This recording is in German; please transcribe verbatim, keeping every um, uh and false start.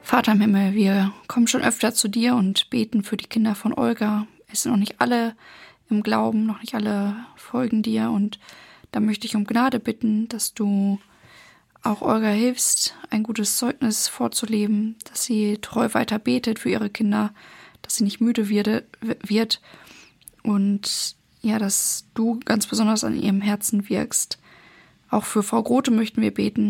Vater im Himmel, wir kommen schon öfter zu dir und beten für die Kinder von Olga. Es sind noch nicht alle im Glauben, noch nicht alle folgen dir. Und da möchte ich um Gnade bitten, dass du auch Olga hilfst, ein gutes Zeugnis vorzuleben, dass sie treu weiter betet für ihre Kinder, dass sie nicht müde wird und ja, dass du ganz besonders an ihrem Herzen wirkst. Auch für Frau Grote möchten wir beten,